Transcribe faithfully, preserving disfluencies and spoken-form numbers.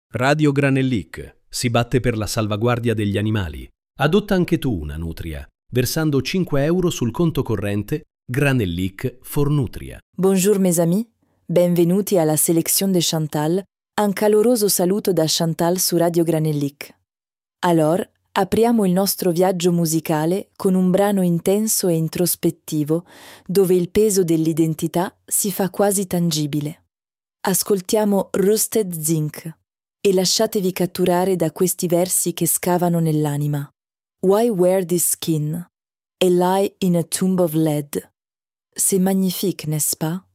Radio Granellic si batte per la salvaguardia degli animali. Adotta anche tu una nutria, versando cinque euro sul conto corrente Granellic for Nutria. Bonjour mes amis, benvenuti alla Sélection de Chantal, un caloroso saluto da Chantal su Radio Granellic. Allora, apriamo il nostro viaggio musicale con un brano intenso e introspettivo dove il peso dell'identità si fa quasi tangibile. Ascoltiamo Rusted Zinc e lasciatevi catturare da questi versi che scavano nell'anima. Why wear this skin? A lie in a tomb of lead. C'est magnifique, n'est-ce pas?